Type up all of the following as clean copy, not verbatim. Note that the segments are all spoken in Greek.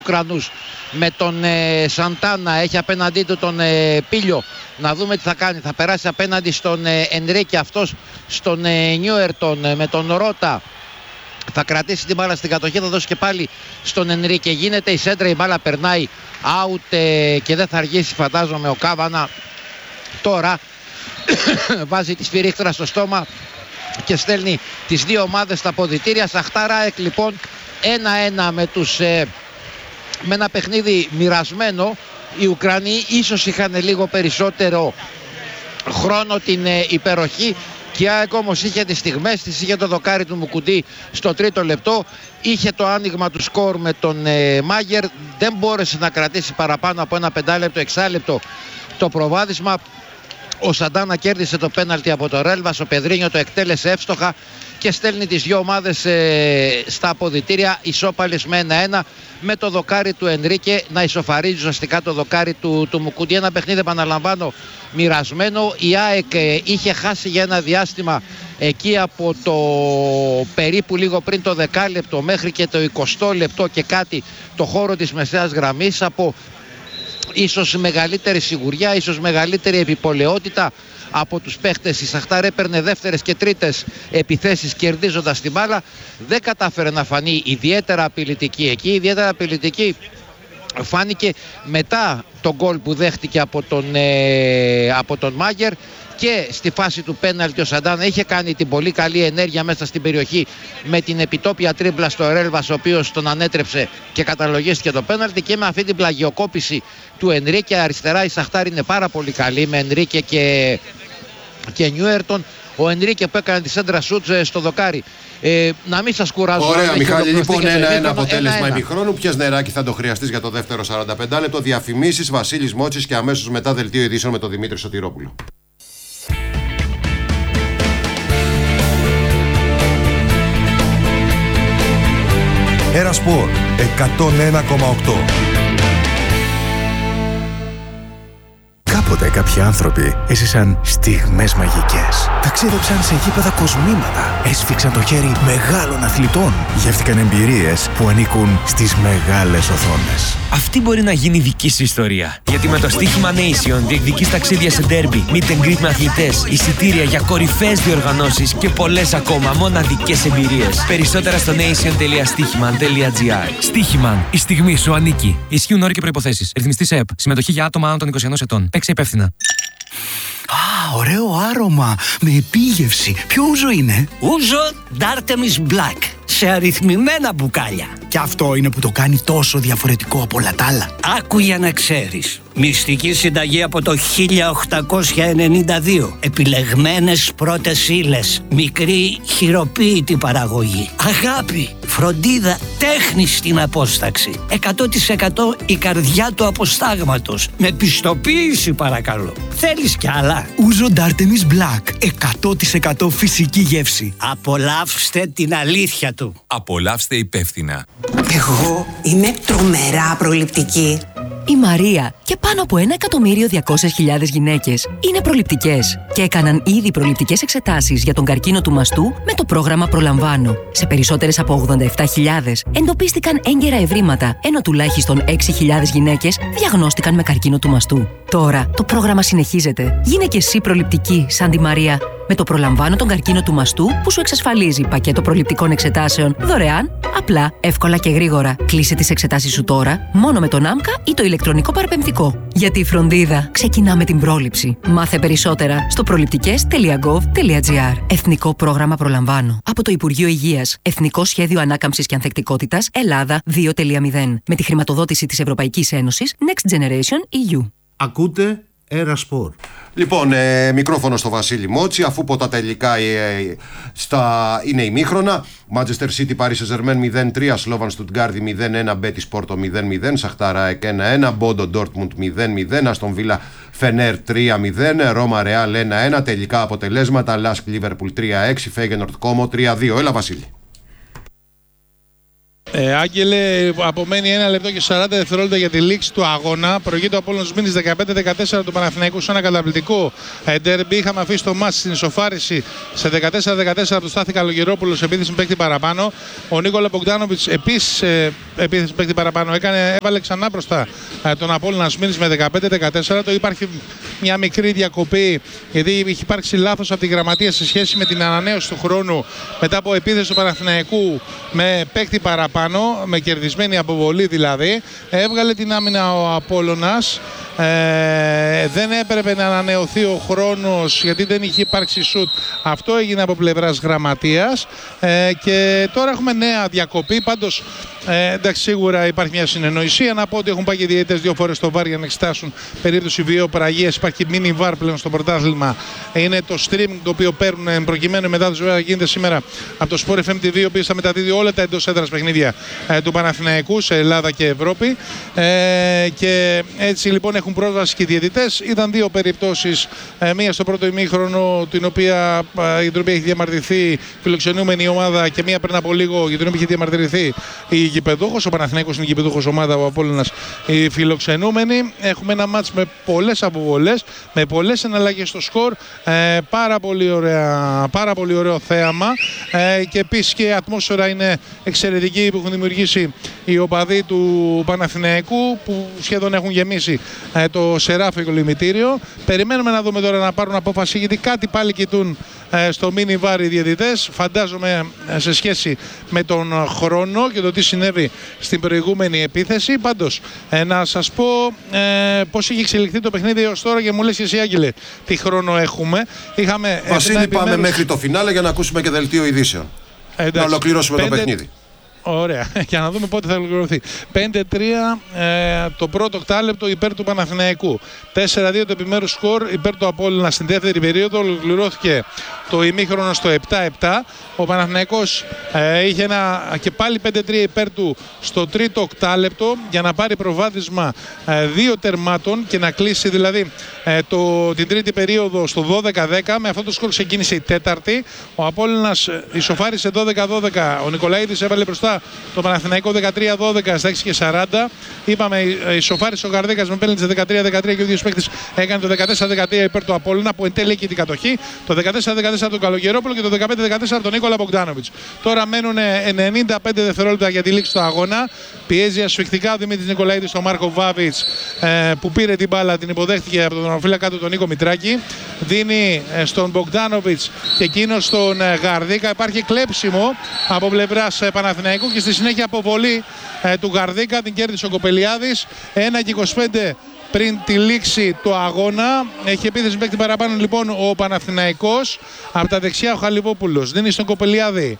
Ουκρανούς με τον Σαντάνα, έχει απέναντί του τον Πίλιο. Να δούμε τι θα κάνει, θα περάσει απέναντι στον Ενρίκε, αυτός στον Νιούερτον με τον Ρώτα. Θα κρατήσει την μπάλα στην κατοχή, θα δώσει και πάλι στον Ενρίκε. Γίνεται η σέντρα, η μπάλα περνάει out και δεν θα αργήσει φαντάζομαι ο Κάβανα. Τώρα βάζει τη σφυρίχτρα στο στόμα και στέλνει τις δύο ομάδες στα αποδυτήρια. Σαχτάρ-ΑΕΚ λοιπόν 1-1 με ένα παιχνίδι μοιρασμένο. Οι Ουκρανοί ίσως είχαν λίγο περισσότερο χρόνο την υπεροχή και η ΑΕΚ όμως είχε τις στιγμές της, είχε το δοκάρι του Μουκουντή στο τρίτο λεπτό, είχε το άνοιγμα του σκορ με τον Μάγερ, δεν μπόρεσε να κρατήσει παραπάνω από ένα πεντάλεπτο, εξάλεπτο το προβάδισμα. Ο Σαντάνα κέρδισε το πέναλτι από το Ρέλβας, ο Πεδρίνιο το εκτέλεσε εύστοχα και στέλνει τις δύο ομάδες στα αποδυτήρια ισόπαλες με 1-1, με το δοκάρι του Ενρίκε να ισοφαρίζει ουσιαστικά το δοκάρι του Μουκουντή. Ένα παιχνίδι, επαναλαμβάνω, μοιρασμένο. Η ΑΕΚ είχε χάσει για ένα διάστημα εκεί από το περίπου λίγο πριν το δεκάλεπτο μέχρι και το 20 λεπτό και κάτι το χώρο της μεσαίας γραμμής, από ίσως μεγαλύτερη σιγουριά, ίσως μεγαλύτερη επιπολαιότητα από τους παίχτες. Η Σαχτάρ έπαιρνε δεύτερες και τρίτες επιθέσεις κερδίζοντας την μπάλα. Δεν κατάφερε να φανεί ιδιαίτερα απειλητική εκεί. Ιδιαίτερα απειλητική φάνηκε μετά τον γκολ που δέχτηκε από τον Μάγερ, και στη φάση του πέναλτι ο Σαντάνα είχε κάνει την πολύ καλή ενέργεια μέσα στην περιοχή με την επιτόπια τρίμπλα στο Ρέλβας, ο οποίος τον ανέτρεψε και καταλογίστηκε το πέναλτι, και με αυτή την πλαγιοκόπηση του Ενρίκε αριστερά η Σαχτάρ είναι πάρα πολύ καλή με Ενρίκε και Νιούερτον. Ο Ενρίκε που έκανε τη σέντρα σούτ στο δοκάρι. Να μην σας κουράζω. Ωραία, Μιχάλη, λοιπόν, ένα αποτέλεσμα ημιχρόνου. Πιες νεράκι θα το χρειαστείς για το δεύτερο 45 λεπτό. Διαφημίσεις, Βασίλης Μότσης και αμέσως μετά δελτίο ειδήσεων με τον Δημήτρη Σωτηρόπουλο. Ένα Σπορ 101,8. Κάποτε κάποιοι άνθρωποι έζησαν στιγμές μαγικές. Ταξίδεψαν σε γήπεδα κοσμήματα. Έσφιξαν το χέρι μεγάλων αθλητών. Γεύτηκαν εμπειρίες που ανήκουν στις μεγάλες οθόνες. Αυτή μπορεί να γίνει δική σου ιστορία. Γιατί με το στοίχημα Nation διεκδικείς ταξίδια σε ντέρμπι, meet and greet με αθλητές, εισιτήρια για κορυφαίες διοργανώσεις και πολλές ακόμα μοναδικές εμπειρίες. Περισσότερα στο nation.stichiman.gr. Στοίχημαν. Η στιγμή σου ανήκει. Ισχύουν όροι και προϋποθέσεις. Ρυθμιστής ΕΕΠ. Συμμετοχή για άτομα άνω των 21 ετών. Παίξε υπεύθυνα. Α, ωραίο άρωμα. Με επίγευση. Ποιο ούζο είναι? Ούζο D'Artemis Black. Σε αριθμημένα μπουκάλια. Και αυτό είναι που το κάνει τόσο διαφορετικό από όλα τα άλλα. Άκου για να ξέρεις. Μυστική συνταγή από το 1892. Επιλεγμένες πρώτες ύλες. Μικρή χειροποίητη παραγωγή. Αγάπη, φροντίδα, τέχνη στην απόσταξη. 100% η καρδιά του αποστάγματος. Με πιστοποίηση παρακαλώ. Θέλεις κι άλλα? Ούζο D'Artemis Black. 100% φυσική γεύση. Απολαύστε την αλήθεια του. Απολαύστε υπεύθυνα. Εγώ είμαι τρομερά προληπτική. Η Μαρία και πάνω από 1.200.000 γυναίκες είναι προληπτικές και έκαναν ήδη προληπτικές εξετάσεις για τον καρκίνο του μαστού με το πρόγραμμα Προλαμβάνω. Σε περισσότερες από 87.000 εντοπίστηκαν έγκαιρα ευρήματα, ενώ τουλάχιστον 6.000 γυναίκες διαγνώστηκαν με καρκίνο του μαστού. Τώρα το πρόγραμμα συνεχίζεται. Γίνε και εσύ προληπτική σαν τη Μαρία. Με το Προλαμβάνω τον καρκίνο του μαστού που σου εξασφαλίζει πακέτο προληπτικών εξετάσεων δωρεάν, απλά, εύκολα και γρήγορα. Κλείσε τις εξετάσεις σου τώρα μόνο με τον ΆΜΚΑ ή το ηλεκτρονικό παραπεμφτικό. Γιατί η φροντίδα ξεκινά με την πρόληψη. Μάθε περισσότερα στο προληπτικές.gov.gr. Εθνικό πρόγραμμα Προλαμβάνω. Από το Υπουργείο Υγείας. Εθνικό Σχέδιο Ανάκαμψης και Ανθεκτικότητας Ελλάδα 2.0. Με τη χρηματοδότηση της Ευρωπαϊκής Ένωσης Next Generation EU. Ακούτε Ένα Σπορ. Λοιπόν, μικρόφωνο στο Βασίλη Μότση, αφού από τα τελικά είναι ημίχρονα. Manchester City, Paris Saint-Germain 0-3, Slovan Stuttgart 0-1, Betis Porto 0-0, Shakhtar ΑΕΚ 1-1, Bodo Dortmund 0-0, Aston Villa Fener 3-0, Roma Real 1-1. Τελικά αποτελέσματα: Lask Liverpool 3-6, Feyenoord Como 3-2. Έλα, Βασίλη. Άγγελε, απομένει 1 λεπτό και 40 δευτερόλεπτα για τη λήξη του αγώνα. Προηγείται ο Απόλλωνας Μήνης 15-14 του Παναθηναϊκού σε ένα καταπληκτικό ντέρμπι. Είχαμε αφήσει το μάτς στην ισοφάριση σε 14-14 του Στάθη Καλογερόπουλος, επίθεση παίκτη παραπάνω. Ο Νίκολα Μπογκδάνοβιτς επίσης επίθεση παίκτη παραπάνω. Έβαλε ξανά μπροστά τον Απόλλωνας Μήνης με 15-14. Το υπάρχει μια μικρή διακοπή γιατί είχε υπάρξει λάθος από τη γραμματεία σε σχέση με την ανανέωση του χρόνου μετά από επίθεση του Παναθηναϊκού με παίκτη παραπάνω. Με κερδισμένη αποβολή δηλαδή, έβγαλε την άμυνα ο Απόλλωνας. Δεν έπρεπε να ανανεωθεί ο χρόνος γιατί δεν είχε υπάρξει σουτ. Αυτό έγινε από πλευράς γραμματείας και τώρα έχουμε νέα διακοπή. Πάντως εντάξει, σίγουρα υπάρχει μια συνεννοησία. Να πω ότι έχουν πάει και διαιτητές 2 φορές στο VAR για να εξετάσουν περίπτωση βιαιοπραγίας. Υπάρχει mini VAR πλέον στο πρωτάθλημα. Είναι το streaming το οποίο παίρνουν προκειμένου μετά το ζωή γίνεται σήμερα από το Sport FM TV, ο οποίος θα μεταδίδει όλα τα εντός έδρας παιχνίδια του Παναθηναϊκού σε Ελλάδα και Ευρώπη. Και έτσι λοιπόν έχουν πρόσβαση και οι διαιτητές. Ήταν 2 περιπτώσεις, μία στο πρώτο ημίχρονο για την οποία έχει διαμαρτυρηθεί φιλοξενούμενη ομάδα και μία πριν από λίγο για την οποία είχε διαμαρτυρηθεί η γηπεδούχος. Ο Παναθηναϊκός είναι η γηπεδούχος ομάδα, ο Απόλλωνας η φιλοξενούμενη. Έχουμε ένα μάτς με πολλές αποβολές, με πολλές εναλλαγές στο σκορ. Πάρα πολύ ωραίο θέαμα και επίσης και η ατμόσφαιρα είναι εξαιρετική που έχουν δημιουργήσει οι οπαδοί του Παναθηναϊκού που σχεδόν έχουν γεμίσει το Σεράφικο λιμητήριο. Περιμένουμε να δούμε τώρα να πάρουν απόφαση γιατί κάτι πάλι κοιτούν στο mini VAR οι διαιτητές. Φαντάζομαι σε σχέση με τον χρόνο και το τι συνέβη στην προηγούμενη επίθεση. Πάντως να σας πω πώς είχε εξελιχθεί το παιχνίδι έως τώρα και μου λες και εσύ Άγγελε τι χρόνο έχουμε. Βασίλη, πάμε μέχρι το φινάλε για να ακούσουμε και δελτίο ειδήσεων. Να ολοκληρώσουμε το παιχνίδι. Ωραία, για να δούμε πότε θα ολοκληρωθεί. 5-3 το πρώτο οκτάλεπτο υπέρ του Παναθηναϊκού. 4-2 το επιμέρους σκορ υπέρ του Απόλλωνα στην δεύτερη περίοδο. Ολοκληρώθηκε το ημίχρονο στο 7-7. Ο Παναθηναϊκός είχε ένα και πάλι 5-3 υπέρ του στο τρίτο οκτάλεπτο για να πάρει προβάδισμα 2 τερμάτων και να κλείσει δηλαδή την τρίτη περίοδο στο 12-10. Με αυτό το σκορ ξεκίνησε η τέταρτη. Ο Απόλλωνας ισοφάρισε 12-12. Ο Νικολαίδης έβαλε μπροστά το Παναθηναϊκό 13-12 στα 6 και 40. Είπαμε ισοφάρισε ο Γαρδίκας με πέναλτι 13-13 και ο ίδιος παίκτης έκανε το 14-13 υπέρ του Απόλλωνα που εν τέλει έχει την κατοχή. Το 14-14 τον Καλογερόπουλο και το 15-14 τον Νίκολα Μπογκδάνοβιτς. Τώρα μένουν 95 δευτερόλεπτα για τη λήξη του αγώνα. Πιέζει ασφιχτικά ο Δημήτρης Νικολαίδης στον Μάρκο Βάβιτς που πήρε την μπάλα, την υποδέχτηκε από τον οφείλακα του τον Νίκο Μητράκη. Δίνει στον Μπογκδάνοβιτς και εκείνο στον Γαρδίκα. Υπάρχει κλέψιμο από πλευράς Παναθηναϊκού και στη συνέχεια αποβολή του Γαρδίκα. Την κέρδισε ο Κοπελιάδης. 1-25 πριν τη λήξη του αγώνα. Έχει επίθεση παίκτη παραπάνω λοιπόν ο Παναθηναϊκός. Από τα δεξιά ο Χαλιβόπουλος δίνει στον Κοπελιάδη.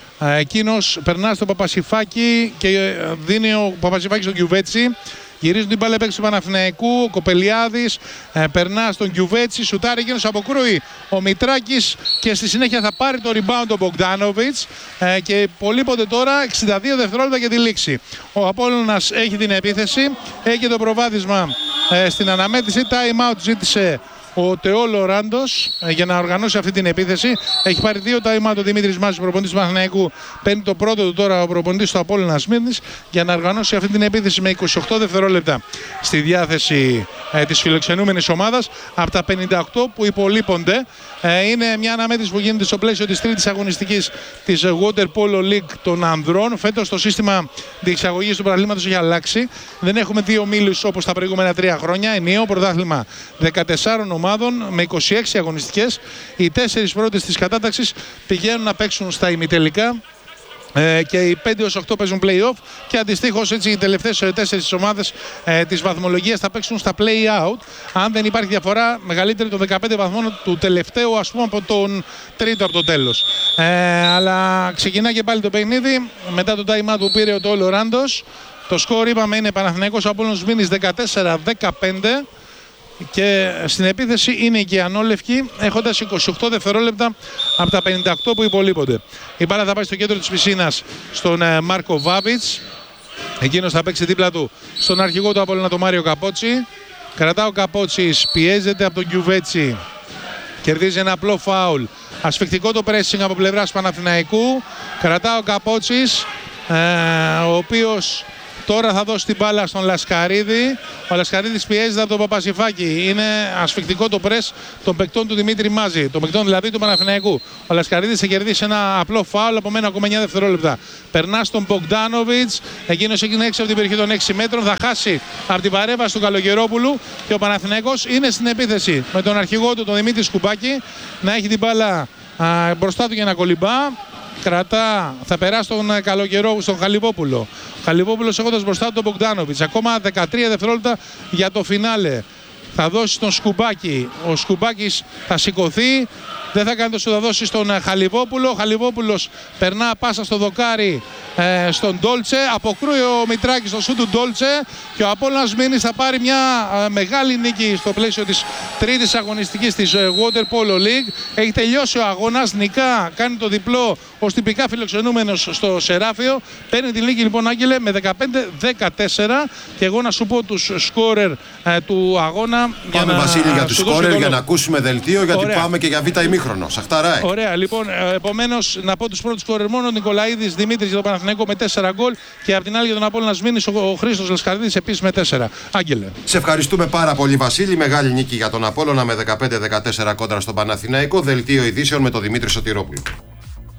Εκείνος περνά στο Παπασιφάκη και δίνει ο Παπασιφάκης στον Κιουβέτσι. Γυρίζουν την μπάλα παίκτης του Παναθηναϊκού. Ο Κοπελιάδης περνά στον Κιουβέτσι. Σουτάρει εκείνος, αποκρούει ο Μητράκης και στη συνέχεια θα πάρει το rebound ο Μπογκδάνοβιτς. Και υπολείπονται τώρα 62 δευτερόλεπτα για τη λήξη. Ο Απόλλωνας έχει την επίθεση. Έχει το προβάδισμα στην αναμέτρηση. Time out ζήτησε ο Τεό Λοράντος για να οργανώσει αυτή την επίθεση. Έχει πάρει 2 time out ο Δημήτρης Μάζης, ο προπονητής του Παναθηναϊκού. Παίρνει το πρώτο του τώρα ο προπονητής του Απόλλωνας Μύρνης για να οργανώσει αυτή την επίθεση με 28 δευτερόλεπτα στη διάθεση της φιλοξενούμενης ομάδας από τα 58 που υπολείπονται. Είναι μια αναμέτρηση που γίνεται στο πλαίσιο της τρίτης αγωνιστικής της Water Polo League των ανδρών. Φέτος το σύστημα διεξαγωγής του πρωταθλήματος έχει αλλάξει. Δεν έχουμε 2 ομίλους όπως τα προηγούμενα 3 χρόνια. Ενιαίο πρωτάθλημα 14 ομάδων με 26 αγωνιστικές. Οι 4 πρώτες της κατάταξης πηγαίνουν να παίξουν στα ημιτελικά. Και οι 5-8 παίζουν play-off και αντιστοίχως έτσι οι τελευταίες 4 ομάδες της βαθμολογίας θα παίξουν στα play-out αν δεν υπάρχει διαφορά μεγαλύτερη των 15 βαθμών του τελευταίου, ας πούμε, από τον τρίτο από το τέλος. Αλλά ξεκινά και πάλι το παιχνίδι μετά το time out που πήρε ο Τόλο Ράντος. Το σκορ είπαμε είναι Παναθηναϊκός Απόλλωνας Μήνης 14-15. Και στην επίθεση είναι και οι ανόλευκοι έχοντας 28 δευτερόλεπτα από τα 58 που υπολείπονται. Η μπάλα θα πάει στο κέντρο της πισίνας στον Μάρκο Βάβιτς. Εκείνος θα παίξει δίπλα του στον αρχηγό του Απόλλωνα, τον Μάριο Καπότσι. Κρατά ο Καπότσις, πιέζεται από τον Κιουβέτσι. Κερδίζει ένα απλό φάουλ. Ασφικτικό το pressing από πλευράς Παναθηναϊκού. Κρατά ο Καπότσις. ο οποίος τώρα θα δώσει την μπάλα στον Λασκαρίδη. Ο Λασκαρίδης πιέζεται από τον Παπασιφάκη. Είναι ασφικτικό το πρες των παικτών του Δημήτρη Μάζη, των παικτών δηλαδή του Παναθηναϊκού. Ο Λασκαρίδης θα κερδίσει ένα απλό φάουλ, απομένουν ακόμα 9 δευτερόλεπτα. Περνά στον Μπογκδάνοβιτς, εκείνος έγινε έξω από την περιοχή των 6 μέτρων. Θα χάσει από την παρέμβαση του Καλογερόπουλου και ο Παναθηναϊκός είναι στην επίθεση με τον αρχηγό του, τον Δημήτρη Σκουμπάκη, να έχει την μπάλα μπροστά του για να κολυμπά. Κρατά, θα περάσει τον Καλογερόπουλο, στον Χαλιβόπουλο. Χαλιβόπουλος έχοντας μπροστά του τον Μπογκδάνοβιτς. Ακόμα 13 δευτερόλεπτα για το φινάλε. Θα δώσει στον Σκουμπάκη. Ο Σκουμπάκης θα σηκωθεί. Δεν θα κάνει το θα δώσει στον Χαλιβόπουλο. Ο Χαλιβόπουλος περνά πάσα στο δοκάρι στον Ντόλτσε. Αποκρούει ο Μητράκης στο σου του Ντόλτσε. Και ο Απόλλωνας Μήνης θα πάρει μια μεγάλη νίκη στο πλαίσιο της τρίτης αγωνιστικής της Water Polo League. Έχει τελειώσει ο αγώνας. Νικά κάνει το διπλό ως τυπικά φιλοξενούμενος στο Σεράφιο. Παίρνει την νίκη λοιπόν, Άγγελε, με 15-14. Και εγώ να σου πω τους σκόρερ του αγώνα. Πάμε Βασίλη για τους σκόρερ για να ακούσουμε δελτίο, γιατί πάμε και για β' ημίχρονο. Σαχταράει. Ωραία, λοιπόν, επομένως να πω τους πρώτους σκόρερ μόνο. Ο Νικολαίδης Δημήτρης για τον Παναθηναϊκό με 4 γκολ και από την άλλη για τον Απόλλωνα Μήνης ο Χρήστος Λασκαρδίδης επίσης με 4. Άγγελε. Σε ευχαριστούμε πάρα πολύ, Βασίλη. Μεγάλη νίκη για τον Απόλλωνα με 15-14 κόντρα στον Παναθηναϊκό. Δελτίο ειδήσεων με τον Δημήτρη Σωτηρόπουλο.